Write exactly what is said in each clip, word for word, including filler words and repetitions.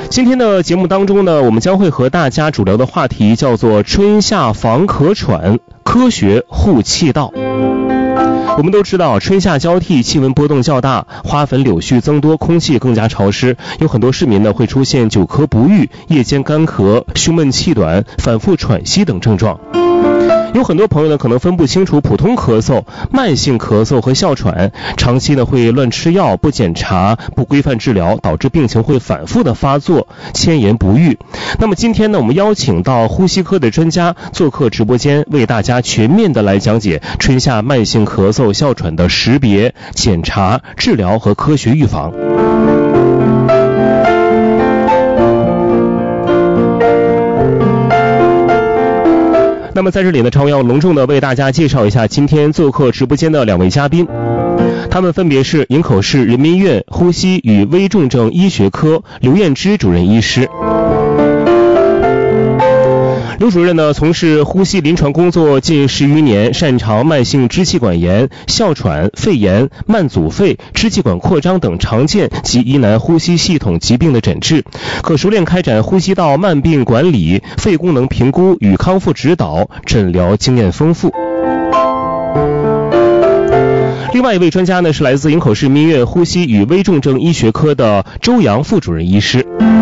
今天的节目当中呢，我们将会和大家主聊的话题叫做春夏防咳喘，科学护气道。我们都知道春夏交替，气温波动较大，花粉柳絮增多，空气更加潮湿，有很多市民呢会出现久咳不愈、夜间干咳、胸闷气短、反复喘息等症状。有很多朋友呢可能分不清楚普通咳嗽、慢性咳嗽和哮喘，长期呢会乱吃药、不检查、不规范治疗，导致病情会反复的发作，迁延不愈。那么今天呢，我们邀请到呼吸科的专家做客直播间，为大家全面的来讲解春夏慢性咳嗽、哮喘的识别、检查、治疗和科学预防。那么在这里呢，常要隆重的为大家介绍一下今天做客直播间的两位嘉宾，他们分别是营口市人民医院呼吸与危重症医学科刘艳芝主任医师。刘主任呢，从事呼吸临床工作近十余年，擅长慢性支气管炎、哮喘、肺炎、慢阻肺、支气管扩张等常见及疑难呼吸系统疾病的诊治，可熟练开展呼吸道慢病管理、肺功能评估与康复指导，诊疗经验丰富。另外一位专家呢，是来自营口市人民医院呼吸与危重症医学科的周阳副主任医师。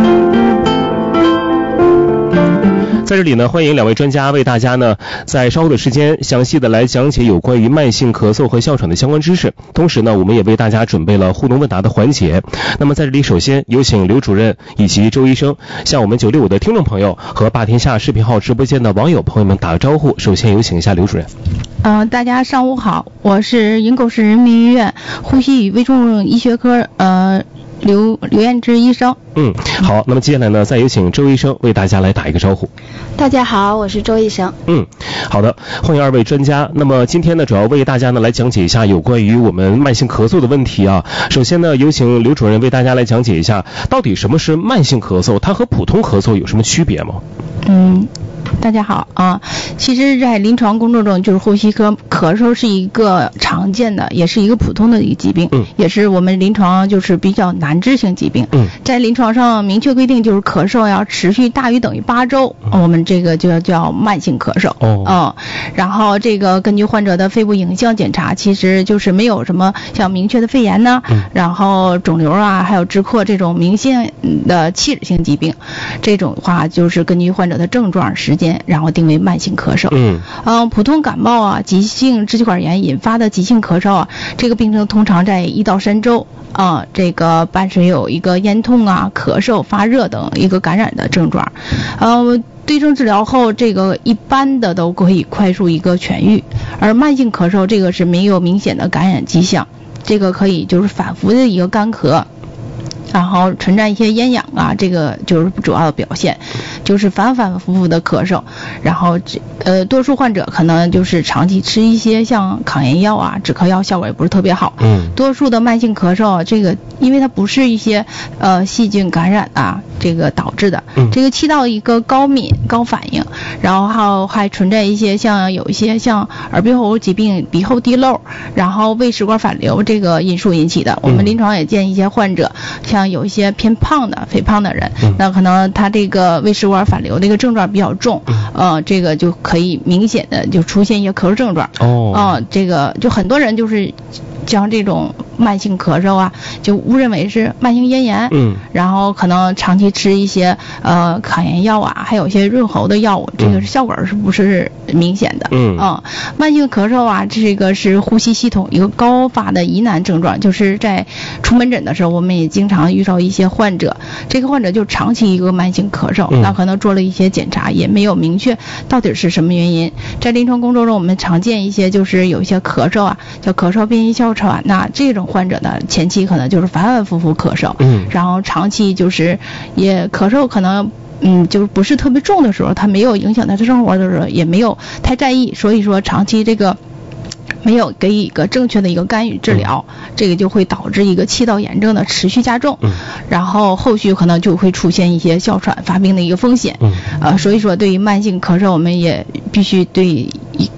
在这里呢，欢迎两位专家为大家呢在稍后的时间详细的来讲解有关于慢性咳嗽和哮喘的相关知识。同时呢，我们也为大家准备了互动问答的环节。那么在这里，首先有请刘主任以及周医生向我们九六五的听众朋友和霸天下视频号直播间的网友朋友们打个招呼。首先有请一下刘主任。 呃，大家上午好，我是营口市人民医院呼吸与危重症医学科呃刘刘艳芝医生。 嗯，好，那么接下来呢，再有请周医生为大家来打一个招呼。 大家好，我是周医生。 嗯，好的，欢迎二位专家。那么今天呢，主要为大家呢来讲解一下有关于我们慢性咳嗽的问题啊。首先呢，有请刘主任为大家来讲解一下，到底什么是慢性咳嗽，它和普通咳嗽有什么区别吗？ 嗯。大家好啊，其实在临床工作中，就是呼吸科咳嗽是一个常见的，也是一个普通的一个疾病，嗯，也是我们临床就是比较难治性疾病。嗯，在临床上明确规定，就是咳嗽要持续大于等于八周，嗯、我们这个就叫慢性咳嗽。哦，嗯，然后这个根据患者的肺部影像检查，其实就是没有什么像明确的肺炎呢，嗯、然后肿瘤啊，还有支扩这种明显的器质性疾病，这种话就是根据患者的症状时间，然后定为慢性咳嗽。嗯，嗯，普通感冒啊、急性支气管炎引发的急性咳嗽啊，这个病程通常在一到三周啊，这个伴随有一个咽痛啊、咳嗽、发热等一个感染的症状。呃，对症治疗后，这个一般的都可以快速一个痊愈，而慢性咳嗽这个是没有明显的感染迹象，这个可以就是反复的一个干咳。然后存在一些咽痒啊，这个就是主要的表现，就是反反复复的咳嗽，然后呃多数患者可能就是长期吃一些像抗炎药啊、止咳药，效果也不是特别好。嗯，多数的慢性咳嗽，这个因为它不是一些呃细菌感染啊这个导致的，嗯、这个气道一个高敏高反应，然后还还存在一些像有一些像耳鼻喉疾病、鼻后滴漏，然后胃食管反流这个因素引起的。我们临床也见一些患者像有一些偏胖的肥胖的人，嗯、那可能他这个胃食管反流这个症状比较重，嗯、呃，这个就可以明显的就出现一些咳嗽症状。哦，呃，这个就很多人就是将这种慢性咳嗽啊，就误认为是慢性咽炎，嗯，然后可能长期吃一些呃抗炎药啊，还有一些润喉的药物，这个效果是不是明显的？嗯，嗯，慢性咳嗽啊，这个是呼吸系统一个高发的疑难症状，就是在出门诊的时候，我们也经常遇到一些患者，这个患者就长期一个慢性咳嗽，嗯、那可能做了一些检查，也没有明确到底是什么原因。在临床工作中，我们常见一些就是有一些咳嗽啊，叫咳嗽变异哮喘，那这种患者呢，前期可能就是反反复复咳嗽，嗯，然后长期就是也咳嗽可能嗯就是不是特别重的时候，他没有影响他的生活的时候，也没有太在意，所以说长期这个没有给予一个正确的一个干预治疗，嗯、这个就会导致一个气道炎症的持续加重，嗯、然后后续可能就会出现一些哮喘发病的一个风险。嗯，呃，所以说对于慢性咳嗽，我们也必须对给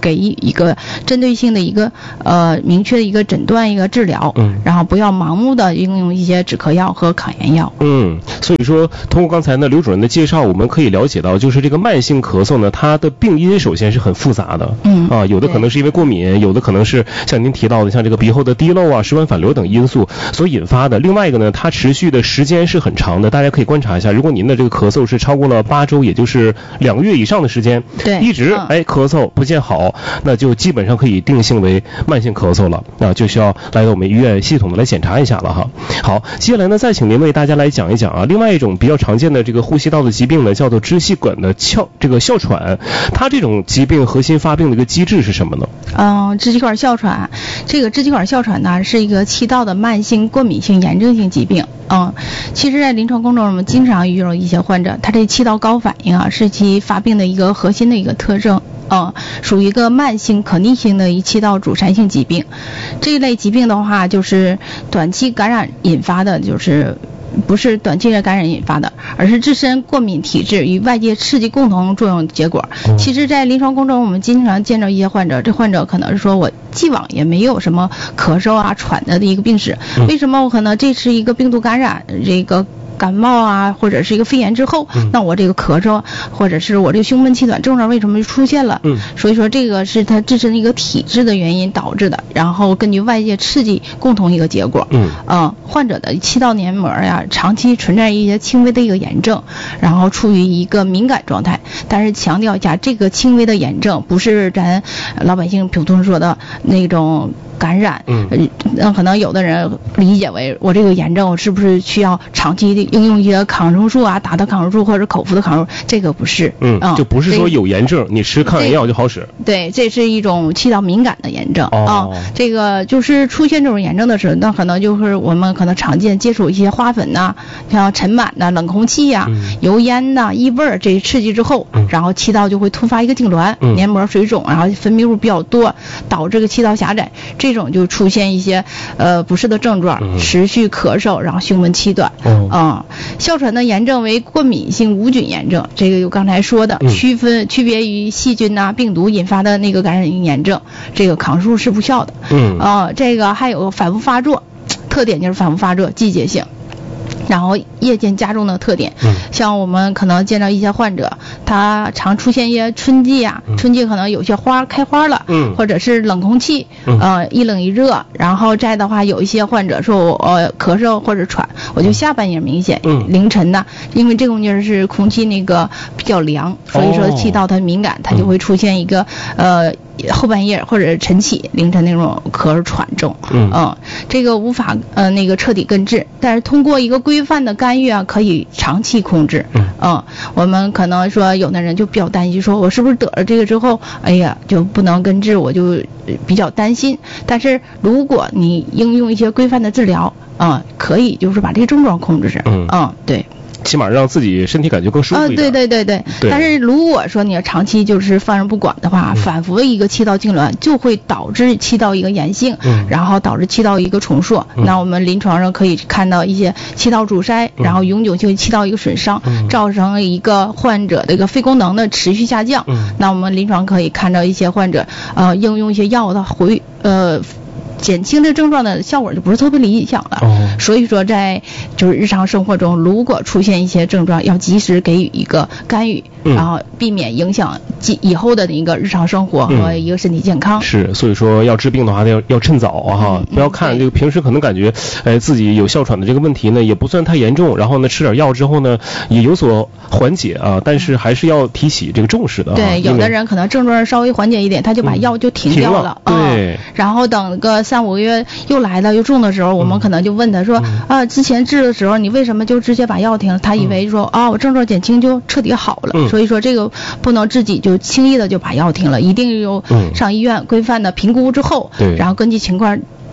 给予一个针对性的一个呃明确的一个诊断一个治疗， 嗯， 然后不要盲目的应用一些止咳药和抗炎药。 嗯，所以说通过刚才呢刘主任的介绍，我们可以了解到，就是这个慢性咳嗽呢，它的病因首先是很复杂的， 嗯啊，有的可能是因为过敏，有的可能是像您提到的，像这个鼻后的滴漏啊、食管反流等因素所引发的。另外一个呢，它持续的时间是很长的，大家可以观察一下，如果您的这个咳嗽是超过了八周，也就是两个月以上的时间， 对， 一直、嗯、哎咳嗽不见好，那就基本上可以定性为慢性咳嗽了，啊，就需要来到我们医院系统的来检查一下了哈。好，接下来呢，再请您为大家来讲一讲啊，另外一种比较常见的这个呼吸道的疾病呢，叫做支气管的哮这个哮喘，它这种疾病核心发病的一个机制是什么呢？ 嗯，支气管哮喘，这个支气管哮喘呢是一个气道的慢性过敏性炎症性疾病。嗯，其实在临床工作中，我们经常遇到一些患者，他这气道高反应啊，是其发病的一个核心的一个特征。嗯，属于一个慢性可逆性的一气道阻塞性疾病。这一类疾病的话，就是短期感染引发的，就是不是短期的感染引发的，而是自身过敏体质与外界刺激共同作用结果。嗯、其实在临床工作中，我们经常见到一些患者，这患者可能是说我既往也没有什么咳嗽啊、喘的一个病史，嗯、为什么我可能这是一个病毒感染这个感冒啊，或者是一个肺炎之后，嗯、那我这个咳嗽或者是我这个胸闷气短症状为什么就出现了？嗯，所以说这个是他自身的一个体质的原因导致的，然后根据外界刺激共同一个结果。嗯，呃，患者的气道黏膜呀，长期存在一些轻微的一个炎症，然后处于一个敏感状态。但是强调一下，这个轻微的炎症不是咱老百姓普通说的那种感染，嗯，那可能有的人理解为我这个炎症，我是不是需要长期的应用一些抗生素啊，打的抗生素或者口服的抗生素？这个不是， 嗯，嗯就不是说有炎症你吃抗炎药就好使。 对，这是一种气道敏感的炎症啊、哦嗯。这个就是出现这种炎症的时候，那可能就是我们可能常见接触一些花粉呐、像尘螨呐、冷空气呀、啊、嗯、油烟呐、异味这些刺激之后，嗯、然后气道就会突发一个痉挛，嗯、黏膜水肿，然后分泌物比较多，导致这个气道狭窄。这种就出现一些呃不适的症状，嗯、持续咳嗽，然后胸闷气短。嗯，嗯哮喘的炎症为过敏性无菌炎症，这个有刚才说的，嗯、区分区别于细菌呐、啊、病毒引发的那个感染性炎症，这个抗生素是无效的。嗯，呃，这个还有反复发作，特点就是反复发作，季节性。然后夜间加重的特点，嗯、像我们可能见到一些患者，他常出现一些春季啊，嗯、春季可能有些花开花了，嗯、或者是冷空气，嗯、呃一冷一热，然后再的话有一些患者说我、呃、咳嗽或者喘，我就下半夜明显，嗯、凌晨呢，因为这种地儿是空气那个比较凉，所以说气道它敏感，它就会出现一个呃。后半夜或者晨起凌晨那种咳喘症，嗯嗯，这个无法呃那个彻底根治，但是通过一个规范的干预啊，可以长期控制。嗯嗯，我们可能说有的人就比较担心，说我是不是得了这个之后，哎呀就不能根治，我就比较担心。但是如果你应用一些规范的治疗，啊、嗯，可以就是把这个症状控制住。嗯嗯，对。 起码让自己身体感觉更舒服一点。啊， 对对对对。对但是如果说你要长期就是放任不管的话，嗯、反复的一个气道痉挛就会导致气道一个炎性，嗯、然后导致气道一个重塑。嗯、那我们临床上可以看到一些气道阻塞，嗯、然后永久性气道一个损伤，嗯、造成一个患者的一个肺功能的持续下降。嗯、那我们临床可以看到一些患者，呃，应用一些药的回呃。减轻这症状的效果就不是特别理想了，哦、所以说在就是日常生活中，如果出现一些症状，要及时给予一个干预，嗯、然后避免影响以后的一个日常生活和一个身体健康。 嗯、是，所以说要治病的话，要要趁早啊哈，嗯、不要看这个平时可能感觉，哎自己有哮喘的这个问题呢，也不算太严重，然后呢吃点药之后呢，也有所缓解啊，但是还是要提起这个重视的。 对，有的人可能症状稍微缓解一点，他就把药就停掉了， 嗯、对、 嗯，然后等个三五个月又来了又重的时候，我们可能就问他说，嗯、啊，之前治的时候你为什么就直接把药停了？他以为说啊，我症状减轻就彻底好了，嗯、所以说这个不能自己就轻易的就把药停了，一定有上医院规范的评估之后，嗯、然后根据情况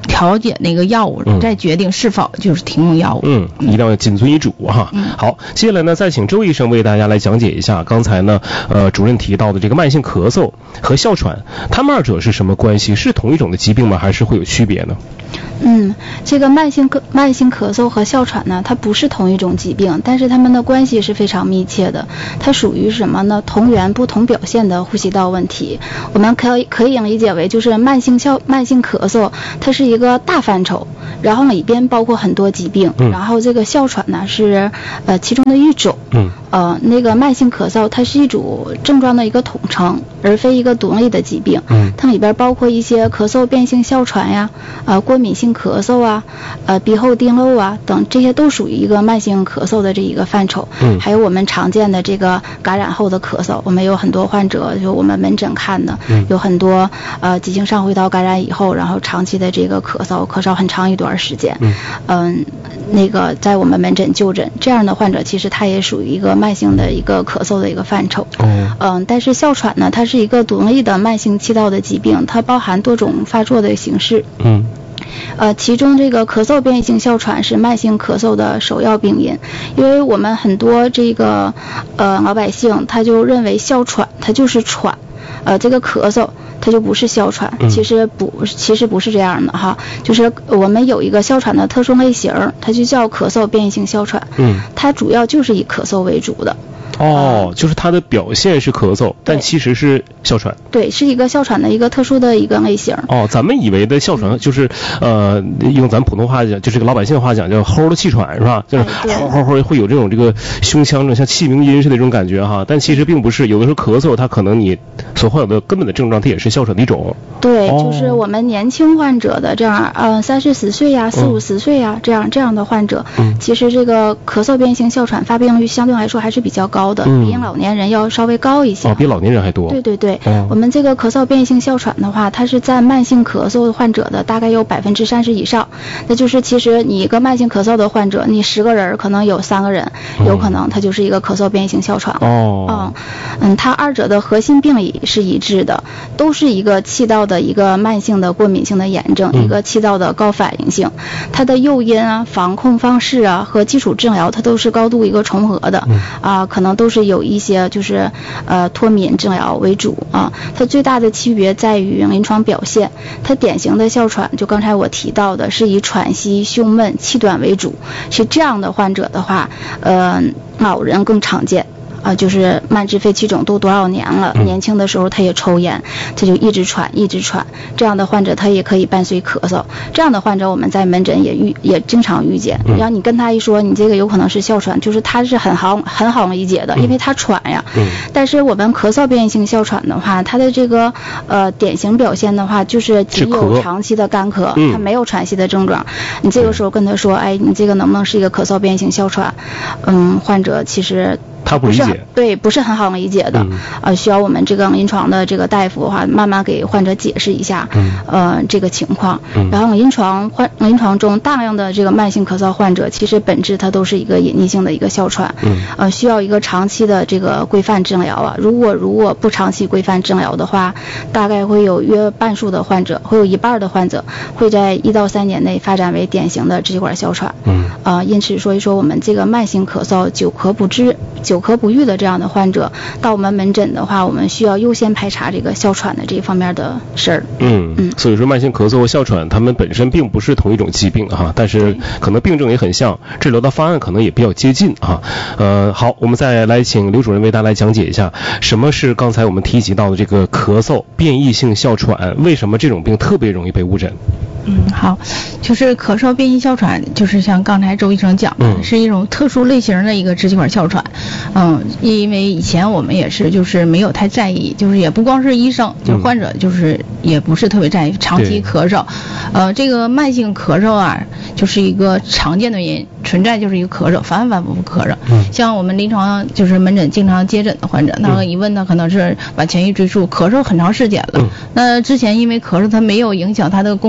调节那个药物，嗯、再决定是否就是停用药物。 嗯，一定要谨遵医嘱哈。嗯，好，接下来呢，再请周医生为大家来讲解一下刚才呢，呃，主任提到的这个慢性咳嗽和哮喘，他们二者是什么关系？是同一种的疾病吗？还是会有区别呢？ 嗯，这个慢性咳慢性咳嗽和哮喘呢，它不是同一种疾病，但是它们的关系是非常密切的。它属于什么呢？同源不同表现的呼吸道问题。我们可以可以理解为，就是慢性哮慢性咳嗽，它是一个大范畴，然后里边包括很多疾病。嗯、然后这个哮喘呢是呃其中的一种。嗯。呃，那个慢性咳嗽，它是一组症状的一个统称，而非一个独立的疾病。嗯。它里边包括一些咳嗽变性哮喘呀，呃，过敏性咳嗽啊，呃，鼻后滴漏啊等，这些都属于一个慢性咳嗽的这一个范畴。嗯。还有我们常见的这个感染后的咳嗽，我们有很多患者，就我们门诊看的，嗯、有很多呃急性上呼吸道感染以后，然后长期的这个咳嗽，咳嗽很长一段时间。嗯。嗯，那个在我们门诊就诊这样的患者，其实他也属于一个慢性的一个咳嗽的一个范畴。哦。嗯，但是哮喘呢，它是一个独立的慢性气道的疾病，它包含多种发作的形式。嗯。呃，其中这个咳嗽变异性哮喘是慢性咳嗽的首要病因，因为我们很多这个呃老百姓他就认为哮喘它就是喘，呃这个咳嗽它就不是哮喘，其实不其实不是这样的哈，就是我们有一个哮喘的特殊类型，它就叫咳嗽变异性哮喘，嗯，它主要就是以咳嗽为主的。 哦，就是它的表现是咳嗽，但其实是哮喘。 对，是一个哮喘的一个特殊的一个类型。 哦，咱们以为的哮喘就是，呃，用咱普通话讲，就是个老百姓话讲叫齁的气喘是吧？就是齁齁齁会有这种这个胸腔这像气鸣音似的这种感觉哈，但其实并不是，有的时候咳嗽它可能你所患有的根本的症状它也是哮喘的一种。 对，哦、就是我们年轻患者的这样，呃，三四十岁呀、四五十岁呀、嗯、这样这样的患者，嗯，其实这个咳嗽变异性哮喘发病率相对来说还是比较高的，嗯、比老年人要稍微高一些。 哦，比老年人还多。 对对对，哦、我们这个咳嗽变异性哮喘的话，它是占慢性咳嗽患者的大概有百分之三十以上。那就是其实你一个慢性咳嗽的患者，你十个人可能有三个人，有可能他就是一个咳嗽变异性哮喘。哦，嗯嗯，它二者的核心病理是一致的，都是一个气道的一个慢性的过敏性的炎症，嗯、一个气道的高反应性。它的诱因啊、防控方式啊和基础治疗，它都是高度一个重合的。嗯、啊，可能都是有一些就是呃脱敏治疗为主啊。它最大的区别在于临床表现。它典型的哮喘，就刚才我提到的，是以喘息、胸闷、气短为主。是这样的患者的话，呃，老人更常见。啊，就是慢支肺气肿都多少年了，年轻的时候他也抽烟，他就一直喘一直喘，这样的患者他也可以伴随咳嗽，这样的患者我们在门诊也遇也经常遇见。然后你跟他一说你这个有可能是哮喘，就是他是很好很好理解的，因为他喘呀。嗯。但是我们咳嗽变异性哮喘的话，它的这个呃典型表现的话，就是仅有长期的干咳，他没有喘息的症状。你这个时候跟他说，哎，你这个能不能是一个咳嗽变异性哮喘？嗯，患者其实。 他不理解， 对，不是很好理解的，嗯、呃，需要我们这个临床的这个大夫的话，慢慢给患者解释一下，嗯、呃，这个情况。嗯、然后临床患临床中大量的这个慢性咳嗽患者，其实本质它都是一个隐匿性的一个哮喘，嗯、呃，需要一个长期的这个规范治疗啊。如果如果不长期规范治疗的话，大概会有约半数的患者，会有一半的患者会在一到三年内发展为典型的支气管哮喘。嗯，啊、呃，因此所以说我们这个慢性咳嗽久咳不治。久咳不愈的这样的患者到我们门诊的话，我们需要优先排查这个哮喘的这方面的事儿。嗯嗯，所以说慢性咳嗽和哮喘它们本身并不是同一种疾病哈，但是可能病症也很像，治疗的方案可能也比较接近啊。呃，好，我们再来请刘主任为大家来讲解一下什么是刚才我们提及到的这个咳嗽变异性哮喘，为什么这种病特别容易被误诊？ 嗯，好，就是咳嗽变异哮喘，就是像刚才周医生讲的，嗯、是一种特殊类型的一个支气管哮喘。嗯，因为以前我们也是就是没有太在意，就是也不光是医生，就是患者就是也不是特别在意长期咳嗽。呃，这个慢性咳嗽啊，就是一个常见的原因，存在就是一个咳嗽，反反复复咳嗽。嗯，像我们临床就是门诊经常接诊的患者，那个一问呢，可能是往前一追溯，咳嗽很长时间了。嗯、那之前因为咳嗽他没有影响他的工作生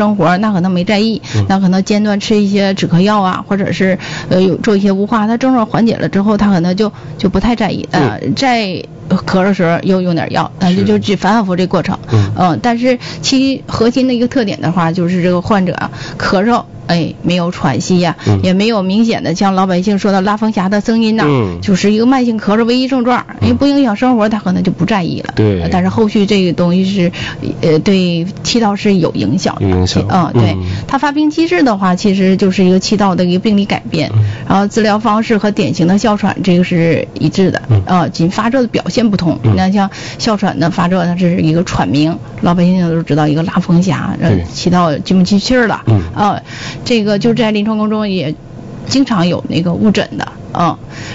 生活，那可能没在意，嗯、那可能间断吃一些止咳药啊，或者是呃有做一些雾化，他症状缓解了之后，他可能就就不太在意，呃，在咳嗽时候又用点药，那就就只反反复这过程，嗯、呃，但是其核心的一个特点的话，就是这个患者啊咳嗽。哎，没有喘息呀、啊嗯，也没有明显的像老百姓说的拉风匣的声音呐、啊嗯，就是一个慢性咳嗽唯一症状，因为不影响生活，他可能就不在意了。 对， 但是后续这个东西是，呃，对气道是有影响的。 有影响。 嗯，对，它发病机制的话，其实就是一个气道的一个病理改变，嗯、然后治疗方式和典型的哮喘这个是一致的。嗯。啊，仅发作的表现不同。那、嗯、像哮喘的发作，它是一个喘鸣，老百姓都知道一个拉风匣，气道进不进气儿了。嗯。啊。这个就在临床工中也经常有那个误诊的，嗯。